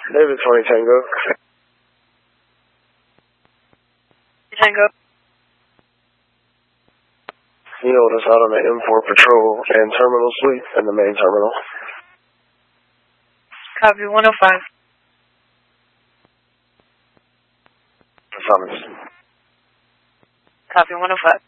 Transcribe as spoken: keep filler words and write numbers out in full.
David twenty Tango. Tango. You hold us out on the M four patrol and terminal suite in the main terminal. Copy one oh five. Affirmative. Copy one oh five.